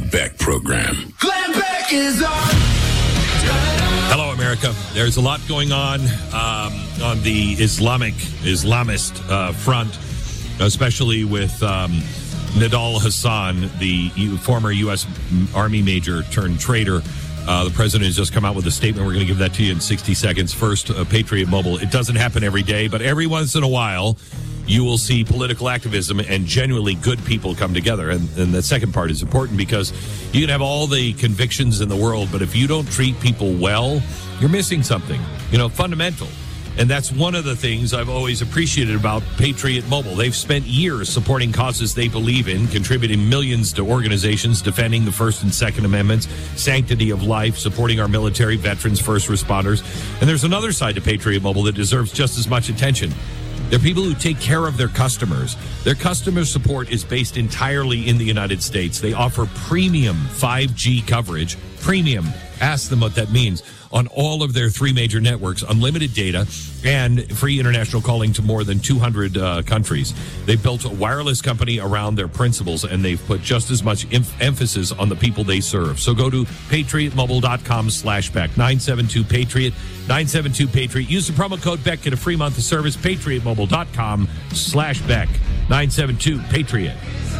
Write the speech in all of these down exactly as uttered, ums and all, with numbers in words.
Beck Program. Glenn Beck is on. Hello, America. There's a lot going on um, on the Islamic, Islamist uh, front, especially with um, Nidal Hasan, the former U S Army major turned traitor. Uh, the president has just come out with a statement. We're going to give that to you in sixty seconds. First, uh, Patriot Mobile. It doesn't happen every day, but every once in a while, you will see political activism and genuinely good people come together. And, and the second part is important because you can have all the convictions in the world, but if you don't treat people well, you're missing something, you know, fundamental. And that's one of the things I've always appreciated about Patriot Mobile. They've spent years supporting causes they believe in, contributing millions to organizations defending the First and Second Amendments, sanctity of life, supporting our military, veterans, first responders. And there's another side to Patriot Mobile that deserves just as much attention. They're people who take care of their customers. Their customer support is based entirely in the United States. They offer premium five G coverage. Premium. Ask them what that means. On all of their three major networks, unlimited data, and free international calling to more than two hundred uh, countries. They've built a wireless company around their principles, and they've put just as much em- emphasis on the people they serve. So go to patriotmobile.com slash Beck, nine seven two Patriot, nine seven two Patriot. Use the promo code Beck, get a free month of service, patriotmobile.com slash Beck, nine seven two Patriot.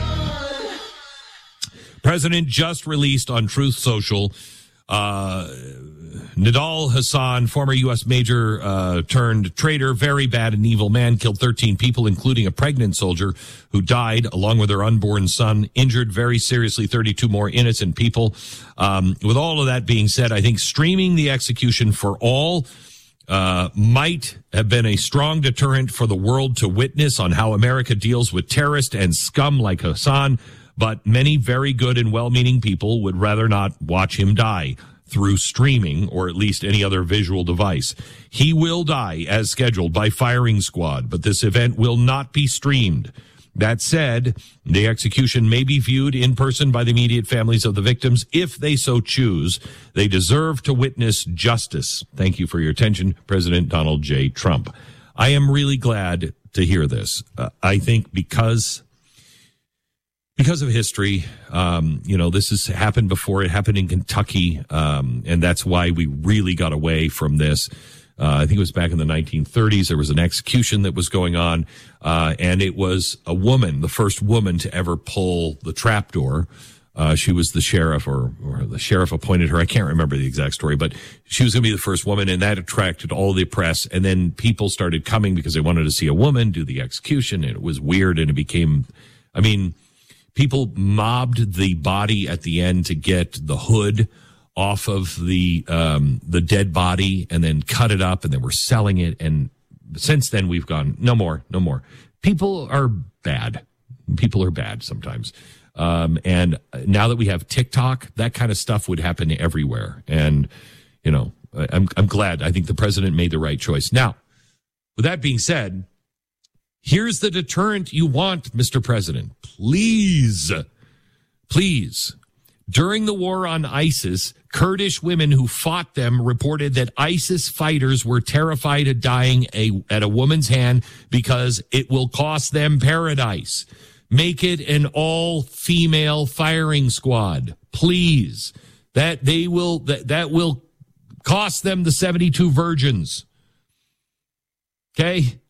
President just released on Truth Social, uh, Nidal Hasan, former U S major uh, turned traitor, very bad and evil man, killed thirteen people, including a pregnant soldier who died along with her unborn son, injured very seriously thirty-two more innocent people. Um, with all of that being said, I think streaming the execution for all uh, might have been a strong deterrent for the world to witness on how America deals with terrorists and scum like Hasan, but many very good and well-meaning people would rather not watch him die through streaming or at least any other visual device. He will die as scheduled by firing squad, but this event will not be streamed. That said, the execution may be viewed in person by the immediate families of the victims if they so choose. They deserve to witness justice. Thank you for your attention, President Donald J. Trump. I am really glad to hear this. Uh, I think because... Because of history, um, you know, this has happened before. It happened in Kentucky, um, and that's why we really got away from this. Uh, I think it was back in the nineteen thirties. There was an execution that was going on, uh, and it was a woman, the first woman to ever pull the trapdoor. Uh, she was the sheriff, or, or the sheriff appointed her. I can't remember the exact story, but she was going to be the first woman, and that attracted all the press. And then people started coming because they wanted to see a woman do the execution, and it was weird, and it became, I mean... People mobbed the body at the end to get the hood off of the um, the dead body and then cut it up, and they were selling it. And since then, we've gone, no more, no more. People are bad. People are bad sometimes. Um, and now that we have TikTok, that kind of stuff would happen everywhere. And, you know, I'm, I'm glad. I think the president made the right choice. Now, with that being said, here's the deterrent you want, Mister President. Please, please. During the war on ISIS, Kurdish women who fought them reported that ISIS fighters were terrified of dying a, at a woman's hand because it will cost them paradise. Make it an all-female firing squad, please. That they will that, that will cost them the seventy-two virgins. Okay?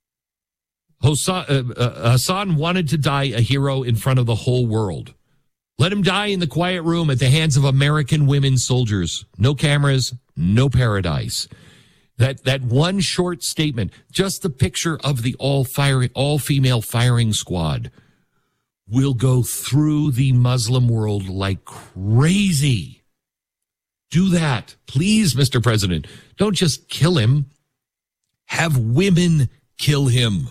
Hasan, uh, Hasan wanted to die a hero in front of the whole world. Let him die in the quiet room at the hands of American women soldiers. No cameras, no paradise. That that one short statement, just the picture of the all firing, all female firing squad, will go through the Muslim world like crazy. Do that, please, Mister President. Don't just kill him. Have women kill him.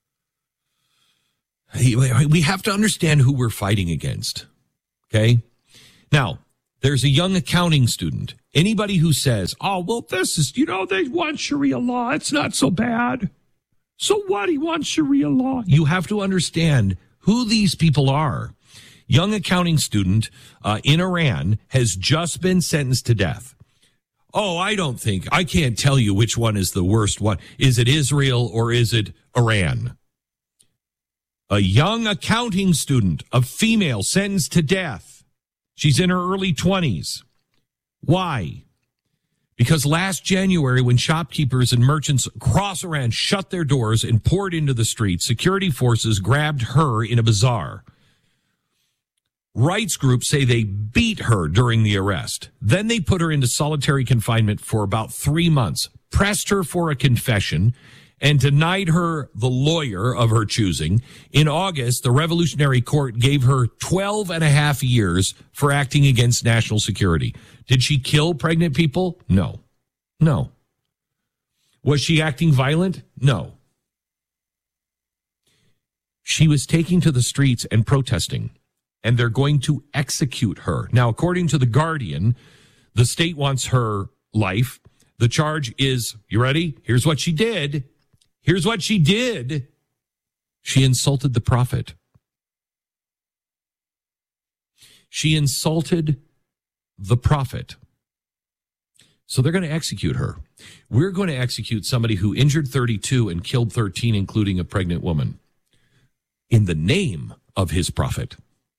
We have to understand who we're fighting against, okay? Now, there's a young accounting student. Anybody who says, oh, well, this is, you know, they want Sharia law. It's not so bad. So what? He wants Sharia law. You have to understand who these people are. Young accounting student uh, in Iran has just been sentenced to death. Oh, I don't think, I can't tell you which one is the worst one. Is it Israel or is it Iran? A young accounting student, a female, sentenced to death She's in her early twenties. Why? Because last January, when shopkeepers and merchants across Iran shut their doors and poured into the streets, security forces grabbed her in a bazaar. Rights groups say they beat her during the arrest. Then they put her into solitary confinement for about three months, pressed her for a confession, and denied her the lawyer of her choosing. In August, the Revolutionary Court gave her twelve and a half years for acting against national security. Did she kill pregnant people? No. No. Was she acting violent? No. She was taking to the streets and protesting, and they're going to execute her. Now, according to The Guardian, the state wants her life. The charge is, you ready? Here's what she did. Here's what she did. She insulted the prophet. She insulted the prophet. So they're going to execute her. We're going to execute somebody who injured thirty-two and killed thirteen, including a pregnant woman, in the name of his prophet.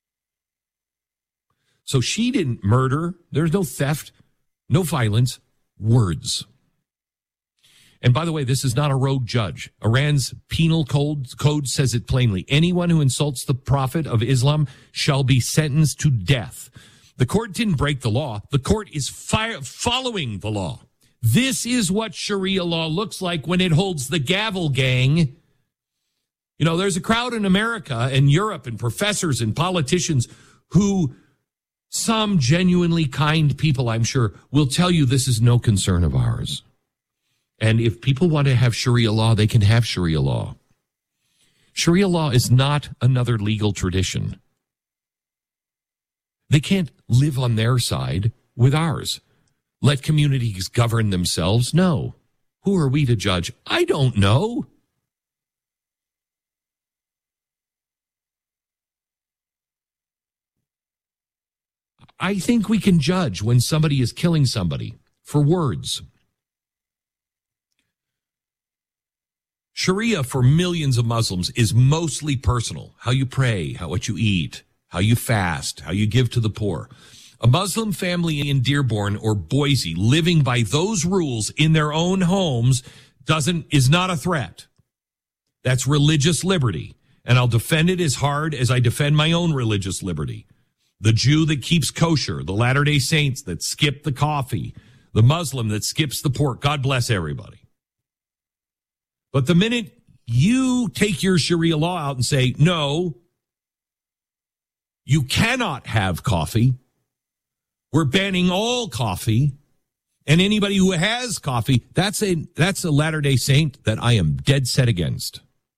So she didn't murder. There's no theft, no violence, words. And by the way, this is not a rogue judge. Iran's penal code, code says it plainly. Anyone who insults the prophet of Islam shall be sentenced to death. The court didn't break the law. The court is fi- following the law. This is what Sharia law looks like when it holds the gavel, gang. You know, there's a crowd in America and Europe and professors and politicians who, some genuinely kind people, I'm sure, will tell you this is no concern of ours. And if people want to have Sharia law, they can have Sharia law. Sharia law is not another legal tradition. They can't live on their side with ours. Let communities govern themselves. No. Who are we to judge? I don't know. I think we can judge when somebody is killing somebody for words. Sharia for millions of Muslims is mostly personal. How you pray, how what you eat, how you fast, how you give to the poor. A Muslim family in Dearborn or Boise living by those rules in their own homes doesn't is not a threat. That's religious liberty. And I'll defend it as hard as I defend my own religious liberty. The Jew that keeps kosher, the Latter-day Saints that skip the coffee, the Muslim that skips the pork. God bless everybody. But the minute you take your Sharia law out and say, no, you cannot have coffee, we're banning all coffee, and anybody who has coffee, that's a that's a Latter-day Saint that I am dead set against.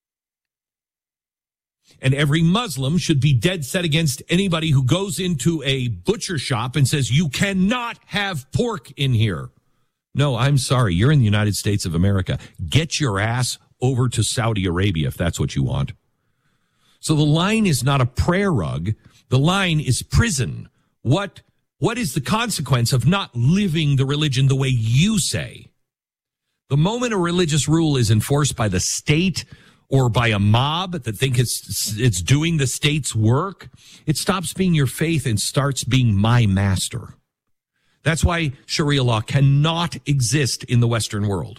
And every Muslim should be dead set against anybody who goes into a butcher shop and says, you cannot have pork in here. No, I'm sorry. You're in the United States of America. Get your ass over to Saudi Arabia if that's what you want. So the line is not a prayer rug. The line is prison. What, what is the consequence of not living the religion the way you say? The moment a religious rule is enforced by the state or by a mob that think it's, it's doing the state's work, it stops being your faith and starts being my master. That's why Sharia law cannot exist in the Western world.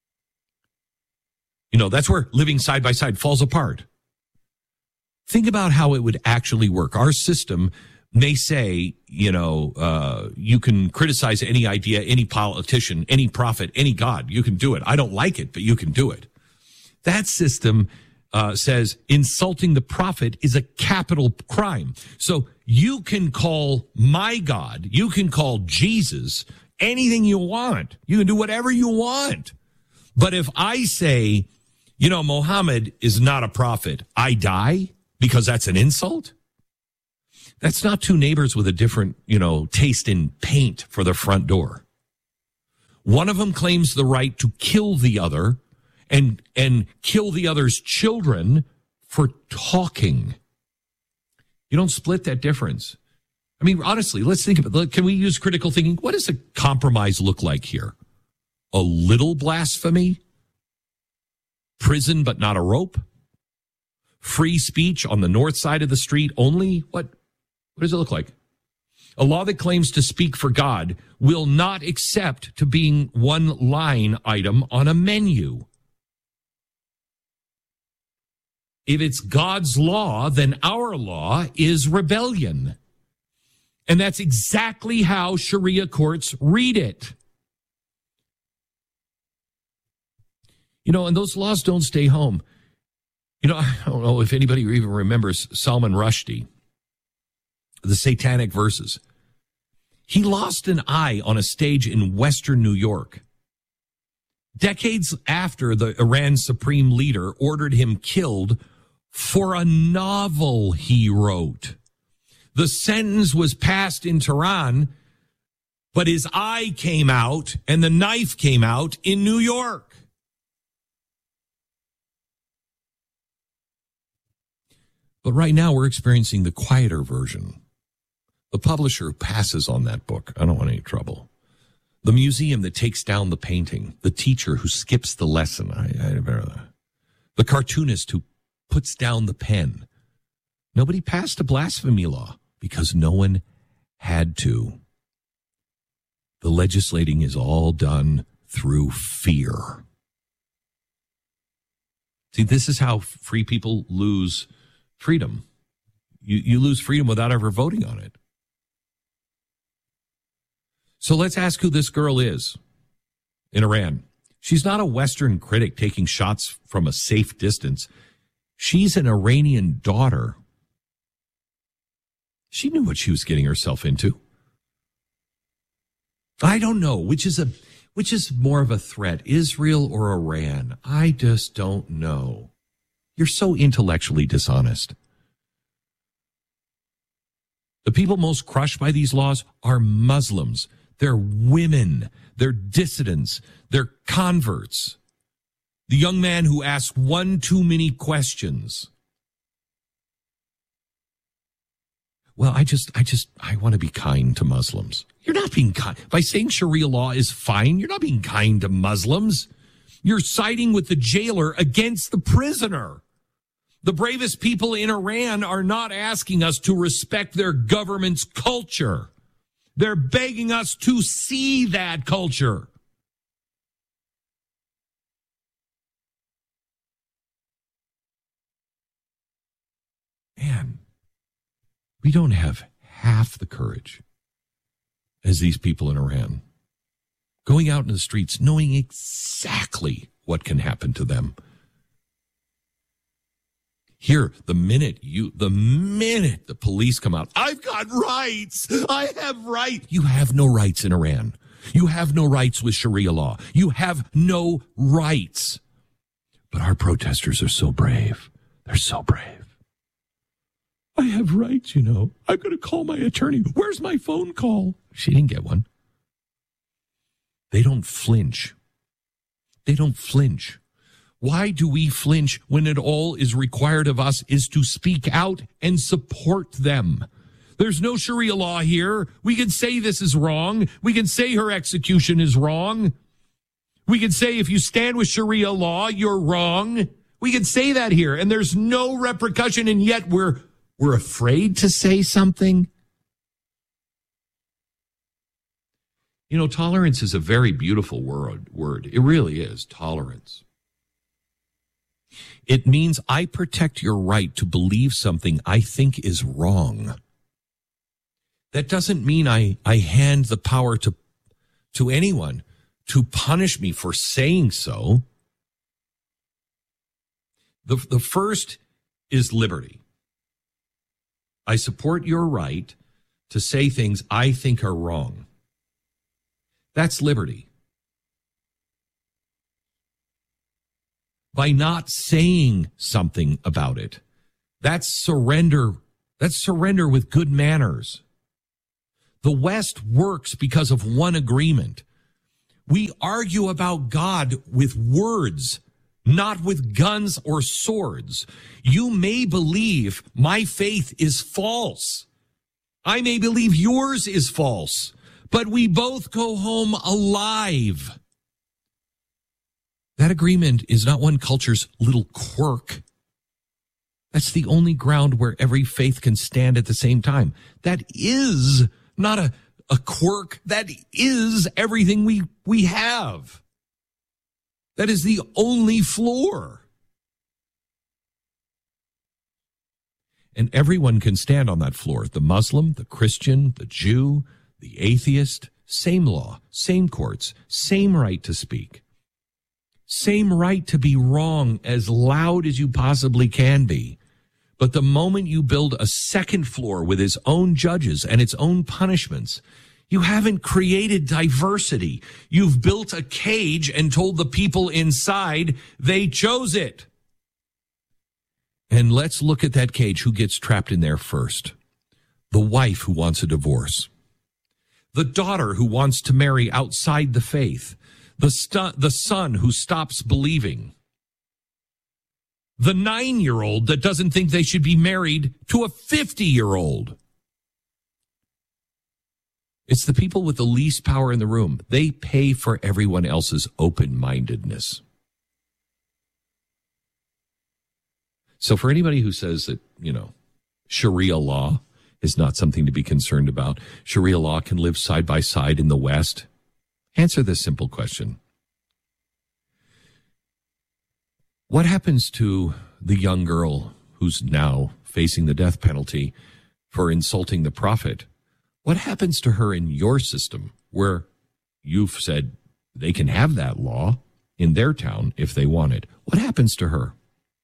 You know, that's where living side by side falls apart. Think about how it would actually work. Our system may say, you know, uh, you can criticize any idea, any politician, any prophet, any God. You can do it. I don't like it, but you can do it. That system uh, says insulting the prophet is a capital crime. So you can call my God, you can call Jesus anything you want. You can do whatever you want. But if I say, you know, Muhammad is not a prophet, I die because that's an insult? That's not two neighbors with a different, you know, taste in paint for their front door. One of them claims the right to kill the other and and kill the other's children for talking. You don't split that difference. I mean, honestly, let's think about it. Can we use critical thinking? What does a compromise look like here? A little blasphemy? Prison but not a rope? Free speech on the north side of the street only? What, what does it look like? A law that claims to speak for God will not accept to being one line item on a menu. If it's God's law, then our law is rebellion. And that's exactly how Sharia courts read it. You know, and those laws don't stay home. You know, I don't know if anybody even remembers Salman Rushdie, the Satanic Verses. He lost an eye on a stage in Western New York. Decades after the Iran supreme leader ordered him killed for a novel he wrote. The sentence was passed in Tehran, but his eye came out and the knife came out in New York. But right now we're experiencing the quieter version. The publisher who passes on that book, I don't want any trouble. The museum that takes down the painting. The teacher who skips the lesson. I, I, the cartoonist who puts down the pen. Nobody passed a blasphemy law because no one had to. The legislating is all done through fear. See, this is how free people lose freedom. You, you lose freedom without ever voting on it. So let's ask who this girl is in Iran. She's not a Western critic taking shots from a safe distance. She's an Iranian daughter. She knew what she was getting herself into. I don't know which is a which is more of a threat, Israel or Iran. I just don't know. You're so intellectually dishonest. The people most crushed by these laws are Muslims. They're women. They're dissidents. They're converts. The young man who asked one too many questions. Well, I just, I just, I want to be kind to Muslims. You're not being kind. By saying Sharia law is fine, you're not being kind to Muslims. You're siding with the jailer against the prisoner. The bravest people in Iran are not asking us to respect their government's culture. They're begging us to see that culture. Man, we don't have half the courage as these people in Iran. Going out in the streets, knowing exactly what can happen to them. Here, the minute you, the minute the police come out, I've got rights. I have rights. You have no rights in Iran. You have no rights with Sharia law. You have no rights. But our protesters are so brave. They're so brave. I have rights, you know. I'm going to call my attorney. Where's my phone call? She didn't get one. They don't flinch. They don't flinch. Why do we flinch when it all is required of us is to speak out and support them? There's no Sharia law here. We can say this is wrong. We can say her execution is wrong. We can say if you stand with Sharia law, you're wrong. We can say that here, and there's no repercussion, and yet we're we're afraid to say something. You know, tolerance is a very beautiful word. Word. It really is, tolerance. It means I protect your right to believe something I think is wrong. That doesn't mean I, I hand the power to, to anyone to punish me for saying so. The, the first is liberty. I support your right to say things I think are wrong. That's liberty. By not saying something about it, that's surrender. That's surrender with good manners. The West works because of one agreement. We argue about God with words, not with guns or swords. You may believe my faith is false. I may believe yours is false, but we both go home alive. That agreement is not one culture's little quirk. That's the only ground where every faith can stand at the same time. That is not a, a quirk. That is everything we, we have. That is the only floor. And everyone can stand on that floor. The Muslim, the Christian, the Jew, the atheist, same law, same courts, same right to speak. Same right to be wrong as loud as you possibly can be. But the moment you build a second floor with its own judges and its own punishments, you haven't created diversity. You've built a cage and told the people inside they chose it. And let's look at that cage. Who gets trapped in there first? The wife who wants a divorce. The daughter who wants to marry outside the faith. The, stu- the son who stops believing. The nine-year-old that doesn't think they should be married to a fifty-year-old. It's the people with the least power in the room. They pay for everyone else's open-mindedness. So for anybody who says that, you know, Sharia law is not something to be concerned about, Sharia law can live side by side in the West, answer this simple question. What happens to the young girl who's now facing the death penalty for insulting the prophet? What happens to her in your system where you've said they can have that law in their town if they want it? What happens to her?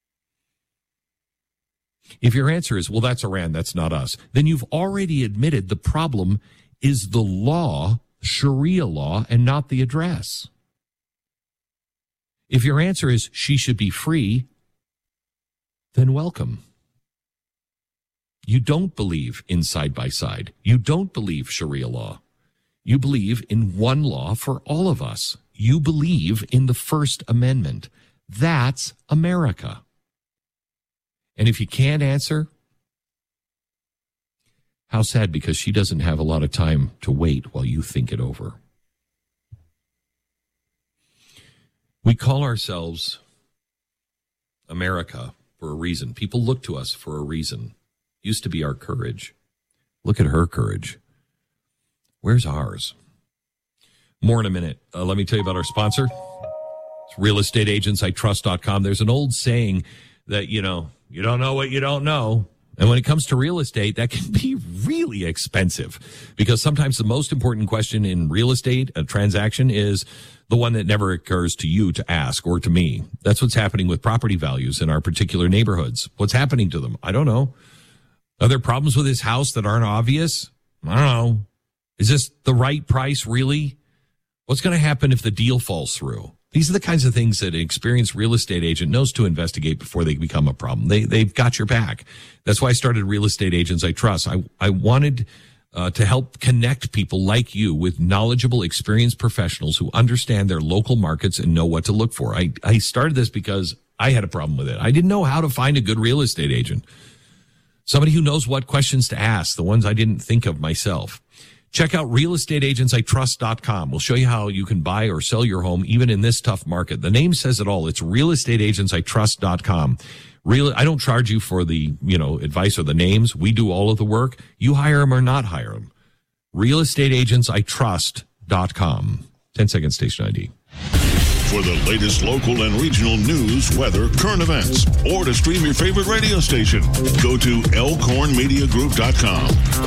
If your answer is, well, that's Iran, that's not us, then you've already admitted the problem is the law, Sharia law, and not the address. If your answer is she should be free, then welcome. You don't believe in side by side. You don't believe Sharia law. You believe in one law for all of us. You believe in the First Amendment. That's America. And if you can't answer, how sad, because she doesn't have a lot of time to wait while you think it over. We call ourselves America for a reason. People look to us for a reason. Used to be our courage. Look at her courage. Where's ours? More in a minute. Uh, let me tell you about our sponsor. It's real estate agents I trust dot com. There's an old saying that, you know, you don't know what you don't know. And when it comes to real estate, that can be really expensive, because sometimes the most important question in real estate, a transaction, is the one that never occurs to you to ask, or to me. That's what's happening with property values in our particular neighborhoods. What's happening to them? I don't know. Are there problems with this house that aren't obvious? I don't know. Is this the right price, really? What's going to happen if the deal falls through? These are the kinds of things that an experienced real estate agent knows to investigate before they become a problem. They, they've got your back. That's why I started Real Estate Agents I Trust. I, I wanted uh, to help connect people like you with knowledgeable, experienced professionals who understand their local markets and know what to look for. I, I started this because I had a problem with it. I didn't know how to find a good real estate agent. Somebody who knows what questions to ask, the ones I didn't think of myself. Check out real estate agents I trust dot com. We'll show you how you can buy or sell your home even in this tough market. The name says it all. It's real estate agents I trust dot com. Real, I don't charge you for the, you know, advice or the names. We do all of the work. You hire them or not hire them. real estate agents I trust dot com. ten second station I D. For the latest local and regional news, weather, current events, or to stream your favorite radio station, go to elkhorn media group dot com.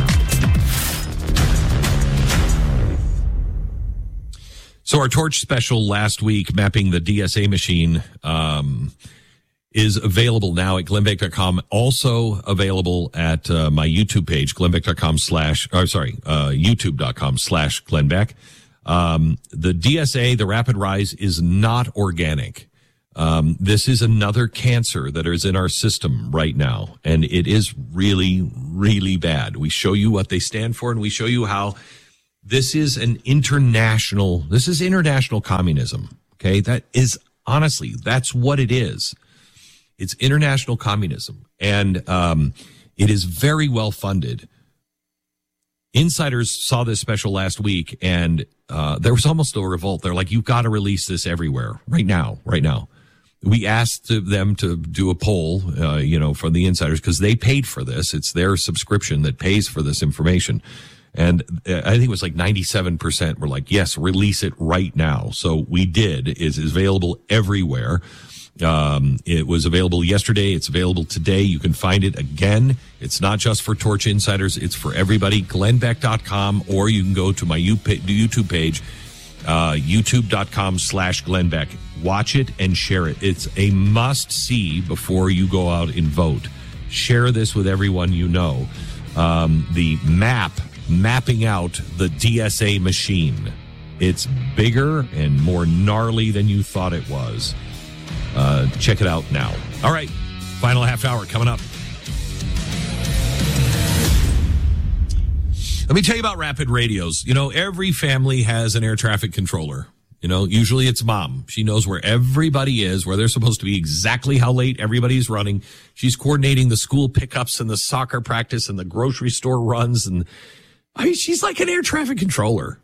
So our torch special last week, mapping the D S A machine, um, is available now at glenn beck dot com. Also available at uh, my YouTube page, glenn beck dot com slash, or sorry, uh, youtube dot com slash Glenn Beck. Um, the D S A, the rapid rise, is not organic. Um, this is another cancer that is in our system right now, and it is really, really bad. We show you what they stand for, and we show you how this is an international, this is international communism. Okay. That is honestly, that's what it is. It's international communism. And, um, it is very well funded. Insiders saw this special last week, and, uh, there was almost a revolt. They're like, you've got to release this everywhere right now, right now. We asked them to do a poll, uh, you know, from the insiders, because they paid for this. It's their subscription that pays for this information. And I think it was like ninety-seven percent were like, yes, release it right now. So we did. It's available everywhere. Um, it was available yesterday. It's available today. You can find it again. It's not just for Torch Insiders. It's for everybody. Glenn Beck dot com, or you can go to my YouTube page, uh, youtube.com slash Glenn Beck. Watch it and share it. It's a must see before you go out and vote. Share this with everyone you know. Um, the map, mapping out the D S A machine. It's bigger and more gnarly than you thought it was. Uh, check it out now. All right. Final half hour coming up. Let me tell you about Rapid Radios. You know, every family has an air traffic controller. You know, usually it's mom. She knows where everybody is, where they're supposed to be, exactly how late everybody's running. She's coordinating the school pickups and the soccer practice and the grocery store runs. And I mean, she's like an air traffic controller.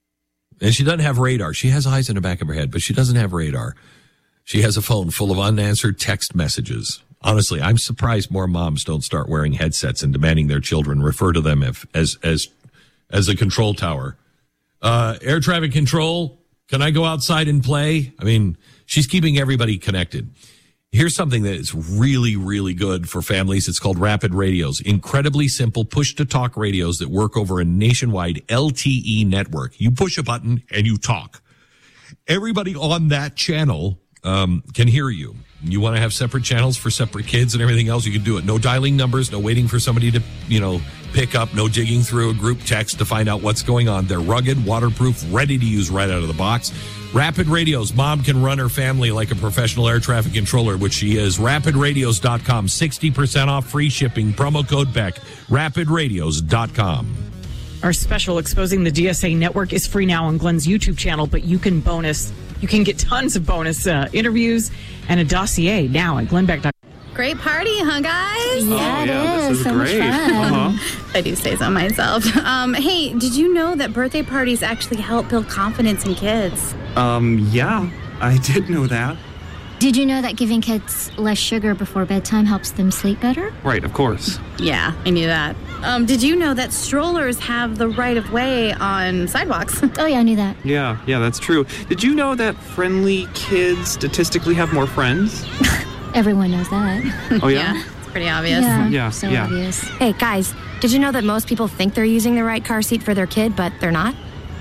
And she doesn't have radar. She has eyes in the back of her head, but she doesn't have radar. She has a phone full of unanswered text messages. Honestly, I'm surprised more moms don't start wearing headsets and demanding their children refer to them if, as as as a control tower. Uh, air traffic control, can I go outside and play? I mean, she's keeping everybody connected. Here's something that is really, really good for families. It's called Rapid Radios. Incredibly simple push-to-talk radios that work over a nationwide L T E network. You push a button and you talk. Everybody on that channel Um, can hear you. You want to have separate channels for separate kids and everything else, you can do it. No dialing numbers, no waiting for somebody to, you know, pick up, no digging through a group text to find out what's going on. They're rugged, waterproof, ready to use right out of the box. Rapid Radios. Mom can run her family like a professional air traffic controller, which she is. rapid radios dot com. sixty percent off, free shipping. Promo code Beck. rapid radios dot com. Our special Exposing the D S A Network is free now on Glenn's YouTube channel, but you can bonus, you can get tons of bonus uh, interviews and a dossier now at glenn beck dot com. Great party, huh, guys? Yeah, oh, it yeah, is. This is so great. much fun. Uh-huh. I do say so myself. Um, hey, did you know that birthday parties actually help build confidence in kids? Um, yeah, I did know that. Did you know that giving kids less sugar before bedtime helps them sleep better? Right, of course. Yeah, I knew that. Um, did you know that strollers have the right of way on sidewalks? Oh, yeah, I knew that. Yeah, yeah, that's true. Did you know that friendly kids statistically have more friends? Everyone knows that. Oh, yeah? Yeah, it's pretty obvious. Yeah, Yeah, so yeah. obvious. Hey, guys, did you know that most people think they're using the right car seat for their kid, but they're not?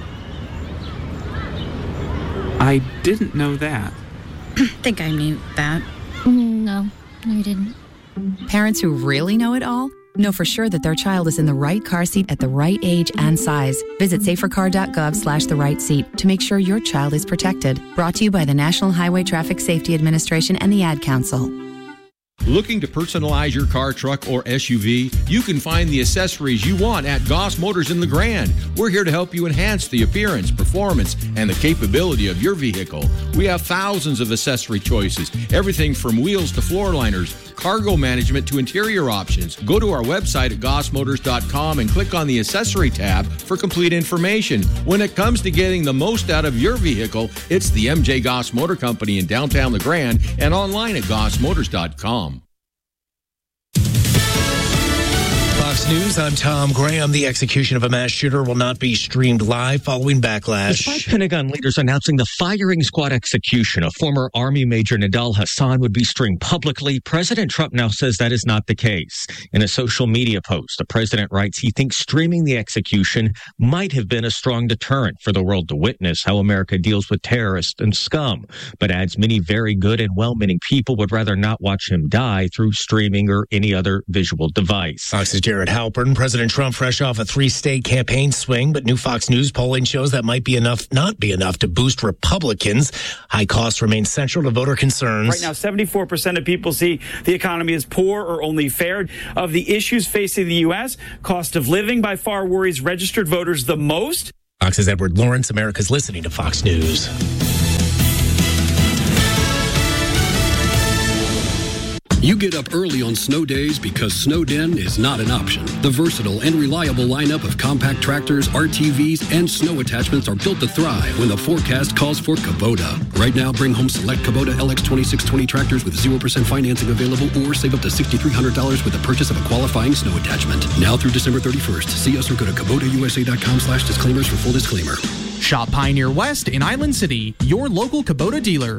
I didn't know that. I think I knew that. Mm, no, no, you didn't. Parents who really know it all know for sure that their child is in the right car seat at the right age and size. Visit safercar.gov slash the right seat to make sure your child is protected. Brought to you by the National Highway Traffic Safety Administration and the Ad Council. Looking to personalize your car, truck, or S U V? You can find the accessories you want at Goss Motors in LeGrand. We're here to help you enhance the appearance, performance, and the capability of your vehicle. We have thousands of accessory choices, everything from wheels to floor liners, cargo management to interior options. Go to our website at goss motors dot com and click on the accessory tab for complete information. When it comes to getting the most out of your vehicle, it's the M J Goss Motor Company in downtown LeGrand and online at goss motors dot com. Fox News, I'm Tom Graham. The execution of a mass shooter will not be streamed live following backlash. Despite Pentagon leaders announcing the firing squad execution of former Army Major Nidal Hasan would be streamed publicly, President Trump now says that is not the case. In a social media post, the president writes he thinks streaming the execution might have been a strong deterrent for the world to witness how America deals with terrorists and scum, but adds many very good and well-meaning people would rather not watch him die through streaming or any other visual device. Fox's Jared Halpern. President Trump fresh off a three-state campaign swing, but new Fox News polling shows that might be enough, not be enough to boost Republicans. High costs remain central to voter concerns. Right now, seventy-four percent of people see the economy as poor or only fair. Of the issues facing the U S, cost of living by far worries registered voters the most. Fox's Edward Lawrence. America's listening to Fox News. You get up early on snow days because Snowden is not an option. The versatile and reliable lineup of compact tractors, R T Vs, and snow attachments are built to thrive when the forecast calls for Kubota. Right now, bring home select Kubota L X twenty-six twenty tractors with zero percent financing available, or save up to six thousand three hundred dollars with the purchase of a qualifying snow attachment. Now through December thirty-first. See us or go to Kubota U S A dot com slash disclaimers for full disclaimer. Shop Pioneer West in Island City, your local Kubota dealer.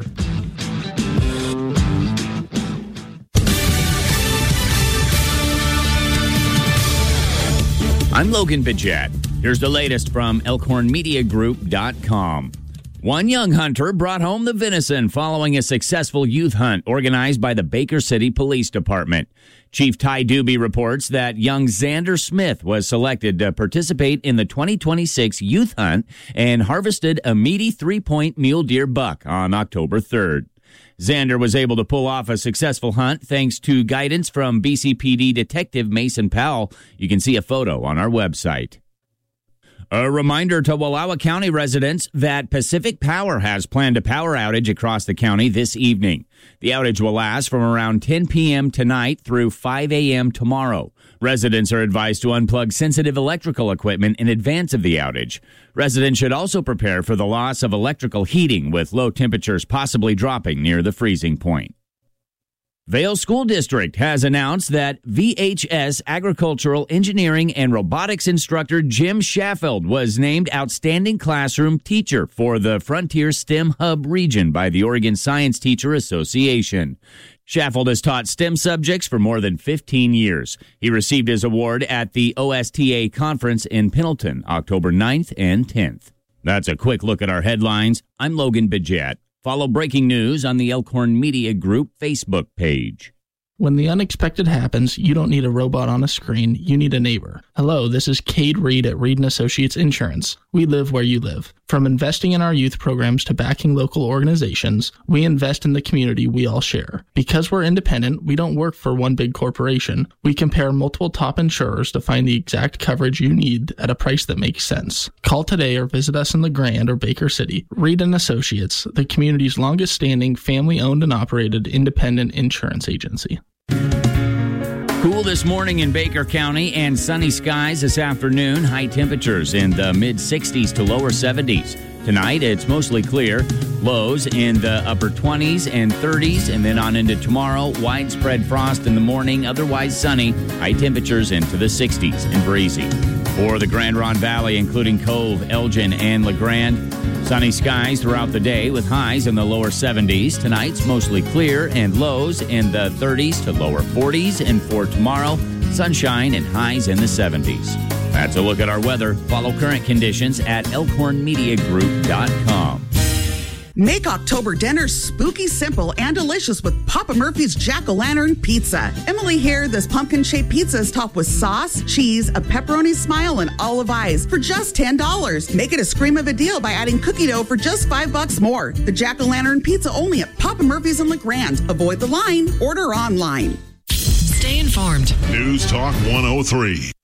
I'm Logan Bidget. Here's the latest from elkhorn media group dot com. One young hunter brought home the venison following a successful youth hunt organized by the Baker City Police Department. Chief Ty Doobie reports that young Xander Smith was selected to participate in the twenty twenty-six youth hunt and harvested a meaty three-point mule deer buck on October third. Xander was able to pull off a successful hunt thanks to guidance from B C P D Detective Mason Powell. You can see a photo on our website. A reminder to Wallowa County residents that Pacific Power has planned a power outage across the county this evening. The outage will last from around ten p.m. tonight through five a.m. tomorrow. Residents are advised to unplug sensitive electrical equipment in advance of the outage. Residents should also prepare for the loss of electrical heating, with low temperatures possibly dropping near the freezing point. Vail School District has announced that V H S Agricultural Engineering and Robotics instructor Jim Shaffield was named Outstanding Classroom Teacher for the Frontier STEM Hub region by the Oregon Science Teacher Association. Shaffield has taught STEM subjects for more than fifteen years. He received his award at the O S T A conference in Pendleton, October ninth and tenth. That's a quick look at our headlines. I'm Logan Bidget. Follow breaking news on the Elkhorn Media Group Facebook page. When the unexpected happens, you don't need a robot on a screen, you need a neighbor. Hello, this is Cade Reed at Reed and Associates Insurance. We live where you live. From investing in our youth programs to backing local organizations, we invest in the community we all share. Because we're independent, we don't work for one big corporation. We compare multiple top insurers to find the exact coverage you need at a price that makes sense. Call today or visit us in the Grand or Baker City. Reed and Associates, the community's longest-standing, family-owned and operated independent insurance agency. Cool this morning in Baker County and sunny skies this afternoon. High temperatures in the mid sixties to lower seventies. Tonight, it's mostly clear. Lows in the upper twenties and thirties. And then on into tomorrow, widespread frost in the morning. Otherwise sunny. High temperatures into the sixties and breezy. For the Grand Ronde Valley, including Cove, Elgin, and LeGrand, sunny skies throughout the day with highs in the lower seventies. Tonight's mostly clear and lows in the thirties to lower forties. And for tomorrow, sunshine and highs in the seventies. That's a look at our weather. Follow current conditions at elkhorn media group dot com. Make October dinner spooky, simple, and delicious with Papa Murphy's Jack-O-Lantern Pizza. Emily here. This pumpkin-shaped pizza is topped with sauce, cheese, a pepperoni smile, and olive eyes for just ten dollars. Make it a scream of a deal by adding cookie dough for just five bucks more. The Jack-O-Lantern Pizza only at Papa Murphy's in LeGrand. Avoid the line. Order online. Stay informed. News Talk one oh three.